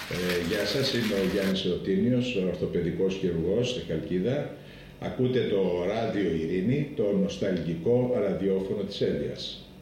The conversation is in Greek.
Γεια σας, είμαι ο Γιάννης Ρωτίνιος, ορθοπαιδικός χειρουργός στη Χαλκίδα. Ακούτε το Ράδιο Ειρήνη, το νοσταλγικό ραδιόφωνο της Έλειας.